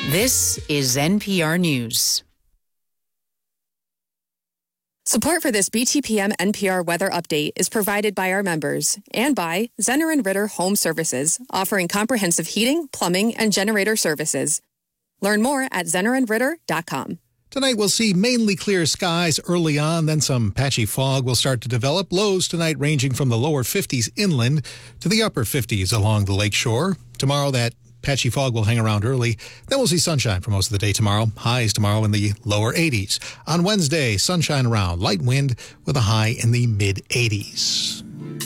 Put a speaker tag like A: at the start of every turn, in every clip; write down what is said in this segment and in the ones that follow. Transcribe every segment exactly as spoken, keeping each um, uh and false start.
A: This is N P R News.
B: Support for this B T P M N P R weather update is provided by our members and by Zenner and Ritter Home Services, offering comprehensive heating, plumbing, and generator services. Learn more at zenner and ritter dot com.
C: Tonight we'll see mainly clear skies early on, then some patchy fog will start to develop. Lows tonight ranging from the lower fifties inland to the upper fifties along the lakeshore. Tomorrow that patchy fog will hang around early. Then we'll see sunshine for most of the day tomorrow. Highs tomorrow in the lower eighties. On Wednesday, sunshine around, light wind with a high in the mid eighties.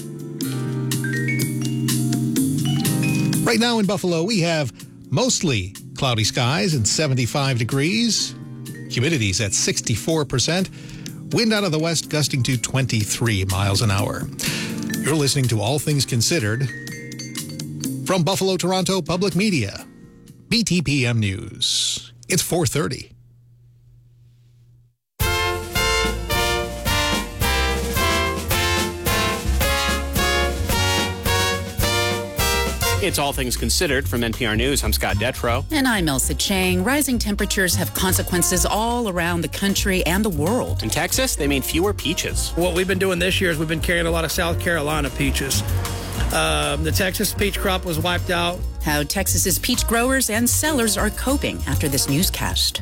C: Right now in Buffalo, we have mostly cloudy skies and seventy-five degrees. Humidity's at sixty-four percent. Wind out of the west gusting to twenty-three miles an hour. You're listening to All Things Considered from Buffalo Toronto Public Media, B T P M News. It's four thirty.
D: It's All Things Considered from N P R News. I'm Scott Detrow.
A: And I'm Elsa Chang. Rising temperatures have consequences all around the country and the world.
D: In Texas, they mean fewer peaches.
E: What we've been doing this year is we've been carrying a lot of South Carolina peaches. Um, the Texas peach crop was wiped out.
A: How Texas's peach growers and sellers are coping after this newscast.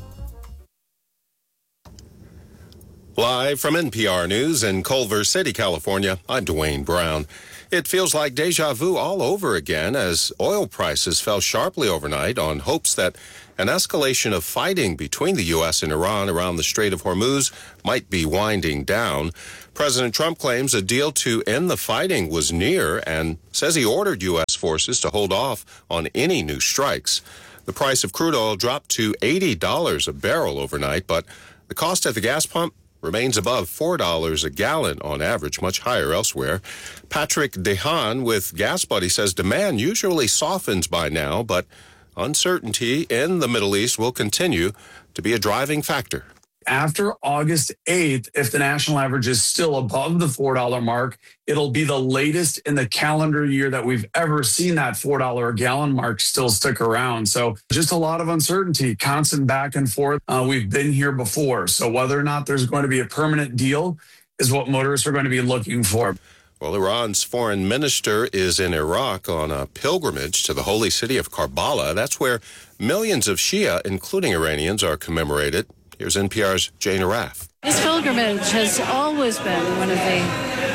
F: Live from N P R News in Culver City, California, I'm Dwayne Brown. It feels like deja vu all over again as oil prices fell sharply overnight on hopes that an escalation of fighting between the U S and Iran around the Strait of Hormuz might be winding down. President Trump claims a deal to end the fighting was near and says he ordered U S forces to hold off on any new strikes. The price of crude oil dropped to eighty dollars a barrel overnight, but the cost at the gas pump remains above four dollars a gallon on average, much higher elsewhere. Patrick Dehaan with Gas Buddy says demand usually softens by now, but uncertainty in the Middle East will continue to be a driving factor.
G: After August eighth, if the national average is still above the four dollar mark, it'll be the latest in the calendar year that we've ever seen that four dollar a gallon mark still stick around. So just a lot of uncertainty, constant back and forth. Uh, we've been here before. So whether or not there's going to be a permanent deal is what motorists are going to be looking for.
F: Well, Iran's foreign minister is in Iraq on a pilgrimage to the holy city of Karbala. That's where millions of Shia, including Iranians, are commemorated. Here's N P R's Jane Araf.
H: This pilgrimage has always been one of the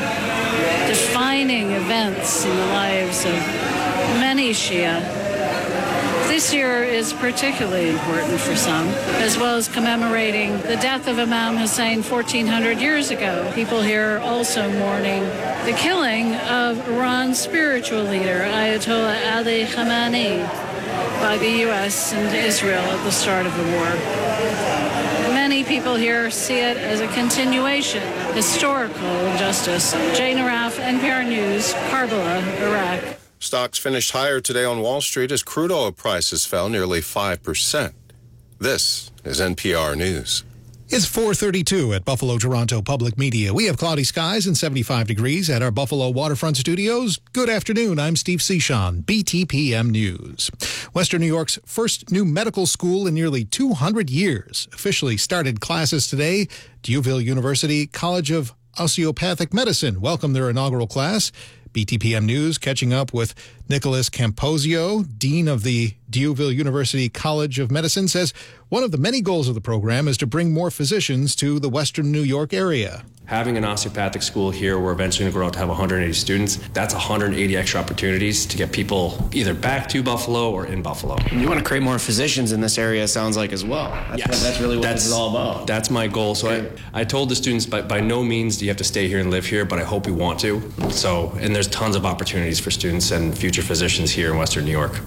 H: defining events in the lives of many Shia. This year is particularly important for some, as well as commemorating the death of Imam Hussein fourteen hundred years ago. People here are also mourning the killing of Iran's spiritual leader, Ayatollah Ali Khamenei, by the U S and Israel at the start of the war. Many people here see it as a continuation of historical injustice. Jane Araf, N P R News, Karbala, Iraq.
F: Stocks finished higher today on Wall Street as crude oil prices fell nearly five percent. This is N P R News.
C: It's four thirty-two at Buffalo Toronto Public Media. We have cloudy skies and seventy-five degrees at our Buffalo Waterfront Studios. Good afternoon. I'm Steve Cichon, B T P M News. Western New York's first new medical school in nearly two hundred years officially started classes today. Duville University College of Osteopathic Medicine welcomed their inaugural class. B T P M News catching up with Nicholas Camposio, Dean of the Duville University College of Medicine, says one of the many goals of the program is to bring more physicians to the Western New York area.
I: Having an osteopathic school here, we're eventually going to grow out to have one hundred eighty students. That's one hundred eighty extra opportunities to get people either back to Buffalo or in Buffalo.
J: You want to create more physicians in this area, sounds like, as well. That's,
I: yes.
J: That's really what
I: that's,
J: this is all about.
I: That's my goal. So okay. I, I told the students, by, by no means do you have to stay here and live here, but I hope we want to. So, and there's tons of opportunities for students and future physicians here in Western New York.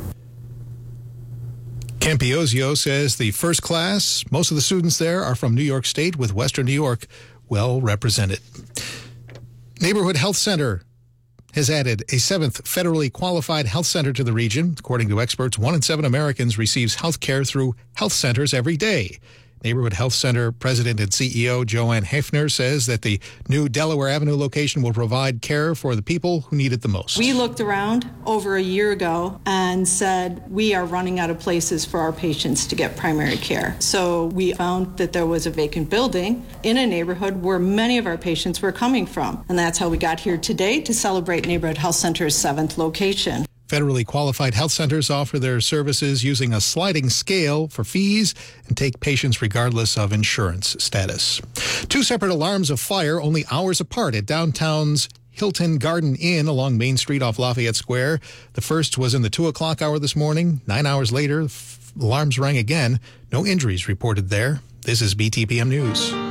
C: Camposio says the first class, most of the students there are from New York State, with Western New York well represented. Neighborhood Health Center has added a seventh federally qualified health center to the region. According to experts, one in seven Americans receives health care through health centers every day. Neighborhood Health Center President and C E O Joanne Hefner says that the new Delaware Avenue location will provide care for the people who need it the most.
K: We looked around over a year ago and said we are running out of places for our patients to get primary care. So we found that there was a vacant building in a neighborhood where many of our patients were coming from. And that's how we got here today to celebrate Neighborhood Health Center's seventh location.
C: Federally qualified health centers offer their services using a sliding scale for fees and take patients regardless of insurance status. Two separate alarms of fire only hours apart at downtown's Hilton Garden Inn along Main Street off Lafayette Square. The first was in the two o'clock hour this morning. Nine hours later, alarms rang again. No injuries reported there. This is B T P M News.